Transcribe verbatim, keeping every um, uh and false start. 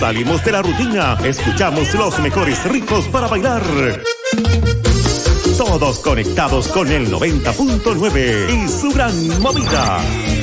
Salimos de la rutina, escuchamos los mejores ritmos para bailar. Todos conectados con el noventa punto nueve y su gran movida.